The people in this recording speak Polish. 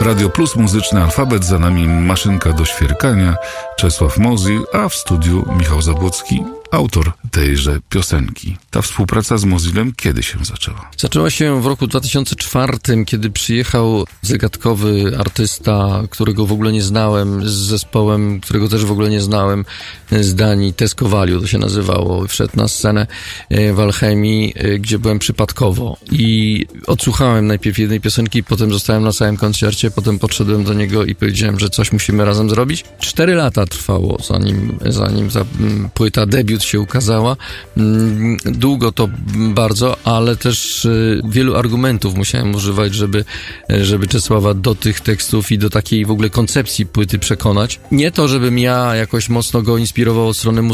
Radio Plus, muzyczny alfabet, za nami maszynka do świerkania, Czesław Mozil, a w studiu Michał Zabłocki, autor tejże piosenki. Ta współpraca z Mozilem kiedy się zaczęła? Zaczęła się w roku 2004, kiedy przyjechał zagadkowy artysta, którego w ogóle nie znałem, z zespołem, którego też w ogóle nie znałem, z Danii, Tesco Value to się nazywało. Wszedł na scenę w Alchemii, gdzie byłem przypadkowo i odsłuchałem najpierw jednej piosenki, potem zostałem na całym koncercie, potem podszedłem do niego i powiedziałem, że coś musimy razem zrobić. 4 lata trwało, zanim ta płyta debiut się ukazała. Długo to bardzo, ale też wielu argumentów musiałem używać, żeby Czesława do tych tekstów i do takiej w ogóle koncepcji płyty przekonać. Nie to, żebym ja jakoś mocno go inspirował od strony